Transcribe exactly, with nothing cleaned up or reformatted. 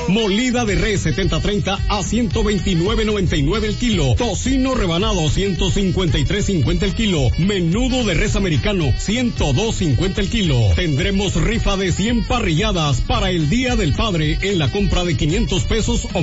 Molida de res setenta treinta a ciento veintinueve noventa y nueve el kilo. Tocino rebanado ciento cincuenta y tres cincuenta el kilo. Menudo de res americano ciento dos cincuenta el kilo. Tendremos rifa de cien parrilladas para el Día del Padre en la compra de quinientos pesos o